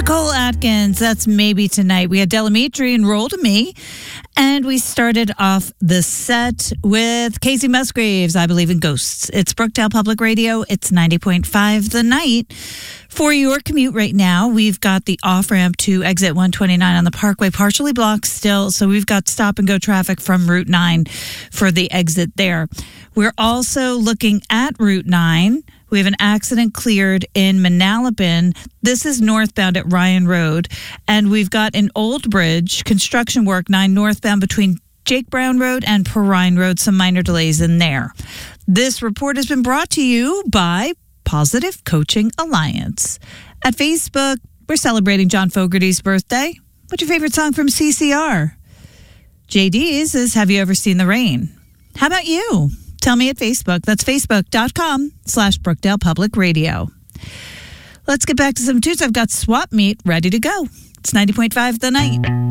Nicole Atkins, that's Maybe Tonight. We had Delamitri and Roll to Me. And we started off the set with Casey Musgraves, I Believe in Ghosts. It's Brookdale Public Radio. It's 90.5 The Night. For your commute right now, we've got the off-ramp to exit 129 on the Parkway partially blocked still. So we've got stop and go traffic from Route 9 for the exit there. We're also looking at Route 9. We have an accident cleared in Manalapan. This is northbound at Ryan Road. And we've got an Old Bridge construction work 9 northbound between Jake Brown Road and Perrine Road. Some minor delays in there. This report has been brought to you by Positive Coaching Alliance. At Facebook, we're celebrating John Fogerty's birthday. What's your favorite song from CCR? JD's is Have You Ever Seen the Rain? How about you? Tell me at Facebook. That's facebook.com/Brookdale Public Radio. Let's get back to some tunes. I've got Swap Meet ready to go. It's 90.5 The Night.